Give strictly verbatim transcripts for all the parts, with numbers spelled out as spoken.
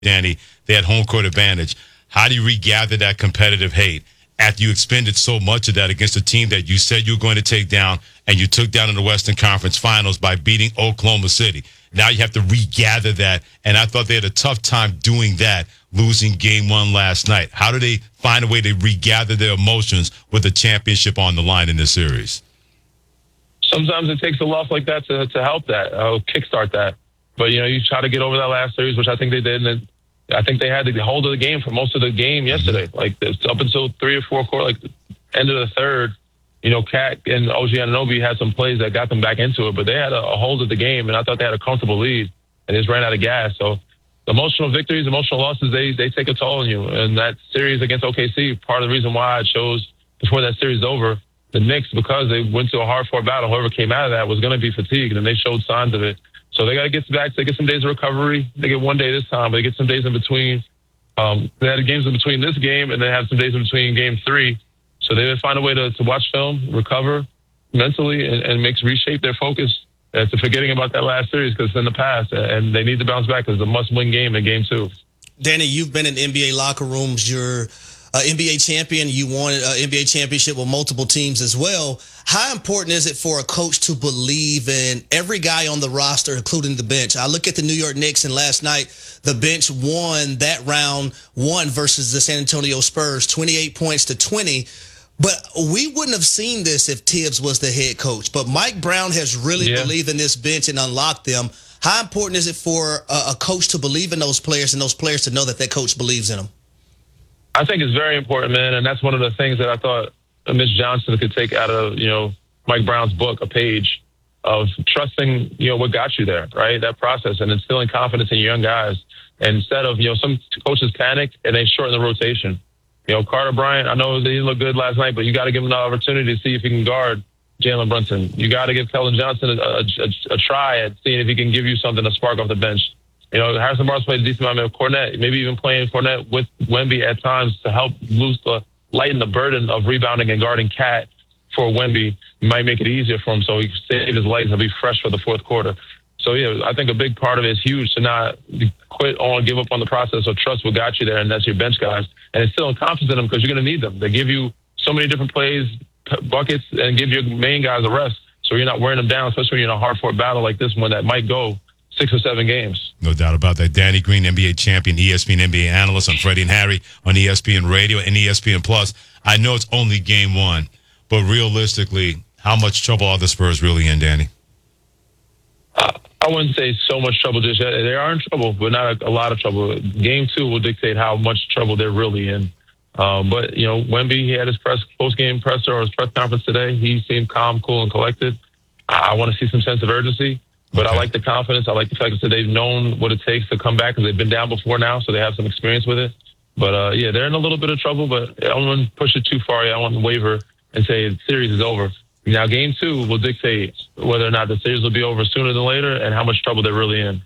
Danny, they had home court advantage. How do you regather that competitive hate after you expended so much of that against a team that you said you were going to take down and you took down in the Western Conference Finals by beating Oklahoma City? Now you have to regather that, and I thought they had a tough time doing that, losing game one last night. How do they find a way to regather their emotions with a championship on the line in this series? Sometimes it takes a loss like that to, to help that, uh, kickstart that. But, you know, you try to get over that last series, which I think they did, and I think they had the hold of the game for most of the game yesterday. Like, up until three or four quarter, like, end of the third, you know, Cat and O G Anunoby had some plays that got them back into it, but they had a, a hold of the game, and I thought they had a comfortable lead, and just ran out of gas. So emotional victories, emotional losses, they they take a toll on you. And that series against O K C, part of the reason why I chose, before that series is over, the Knicks, because they went to a hard-fought battle. Whoever came out of that was going to be fatigued, and they showed signs of it. So they got to get back. They get some days of recovery. They get one day this time, but they get some days in between. Um, they had games in between this game, and they have some days in between game three. So they would find a way to, to watch film, recover mentally, and, and make reshape their focus uh, to forgetting about that last series, because it's in the past, and they need to bounce back because it's a must-win game in game two. Danny, you've been in N B A locker rooms. You're uh, N B A champion. You won an N B A championship with multiple teams as well. How important is it for a coach to believe in every guy on the roster, including the bench? I look at the New York Knicks, and last night the bench won that round one versus the San Antonio Spurs, twenty-eight points to twenty. But we wouldn't have seen this if Tibbs was the head coach. But Mike Brown has really yeah. believed in this bench and unlocked them. How important is it for a, a coach to believe in those players and those players to know that that coach believes in them? I think it's very important, man, and that's one of the things that I thought Mitch Johnson could take out of, you know, Mike Brown's book, a page of trusting, you know, what got you there, right? That process, and instilling confidence in your young guys. And instead of, you know, some coaches panic and they shorten the rotation. You know, Carter Bryant, I know they didn't look good last night, but you got to give him the opportunity to see if he can guard Jalen Brunson. You got to give Keldon Johnson a, a, a, a try at seeing if he can give you something to spark off the bench. You know, Harrison Barnes played a decent amount of Cornette, maybe even playing Cornette with Wemby at times to help loose the, lighten the burden of rebounding and guarding Cat for Wemby. Might make it easier for him so he can save his legs and be fresh for the fourth quarter. So, yeah, I think a big part of it is huge to not quit on, give up on the process, or trust what got you there, and that's your bench guys. And instill confidence in them because you're going to need them. They give you so many different plays, buckets, and give your main guys a rest so you're not wearing them down, especially when you're in a hard-fought battle like this one that might go six or seven games. No doubt about that. Danny Green, N B A champion, E S P N N B A analyst on Freddie and Harry on E S P N Radio and E S P N Plus. I know it's only game one, but realistically, how much trouble are the Spurs really in, Danny? Uh, I wouldn't say so much trouble just yet. They are in trouble, but not a, a lot of trouble. Game two will dictate how much trouble they're really in. Um, but, you know, Wemby, he had his press post-game presser or his press conference today. He seemed calm, cool, and collected. I, I want to see some sense of urgency, but okay. I like the confidence. I like the fact that they've known what it takes to come back because they've been down before now, so they have some experience with it. But, uh, yeah, they're in a little bit of trouble, but I don't want to push it too far. I want to waver and say the series is over. Now, game two will dictate whether or not the series will be over sooner than later and how much trouble they're really in.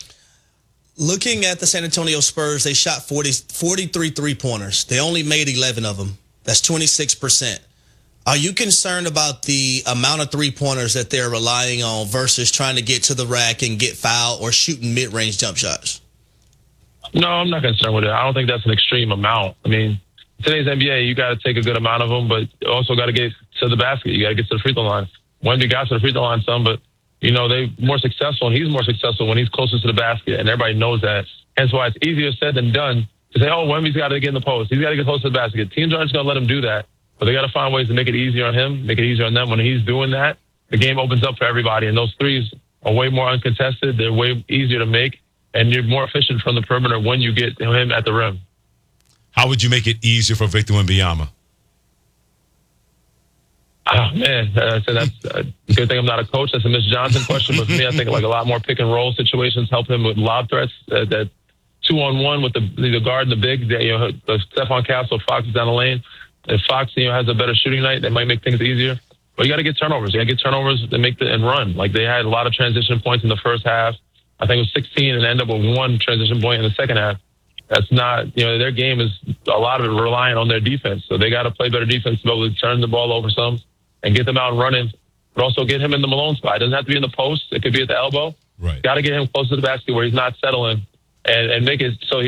Looking at the San Antonio Spurs, they shot forty, forty-three three-pointers. They only made eleven of them. That's twenty-six percent. Are you concerned about the amount of three-pointers that they're relying on versus trying to get to the rack and get fouled or shooting mid-range jump shots? No, I'm not concerned with it. I don't think that's an extreme amount. I mean, today's N B A, you got to take a good amount of them, but also got to get to the basket. You got to get to the free throw line. Wemby got to the free throw line some, but, you know, they're more successful, and he's more successful when he's closest to the basket, and everybody knows that. Hence why it's easier said than done to say, oh, Wemby's got to get in the post. He's got to get close to the basket. Teams aren't just going to let him do that, but they got to find ways to make it easier on him, make it easier on them. When he's doing that, the game opens up for everybody, and those threes are way more uncontested. They're way easier to make, and you're more efficient from the perimeter when you get him at the rim. How would you make it easier for Victor Wembanyama? Oh, man, uh, so that's a good thing I'm not a coach. That's a Mitch Johnson question. But for me, I think like a lot more pick and roll situations help him with lob threats. Uh, that two on one with the the guard and the big, that, you know, the Stephon Castle, Fox is down the lane. If Fox, you know, has a better shooting night, that might make things easier. But you got to get turnovers. You got to get turnovers and make the and run. Like they had a lot of transition points in the first half. I think it was sixteen, and end up with one transition point in the second half. That's not, you know, their game is a lot of it relying on their defense. So they got to play better defense to be able to turn the ball over some and get them out and running, but also get him in the Malone spot. It doesn't have to be in the post. It could be at the elbow. Right. Got to get him close to the basket where he's not settling and, and make it so he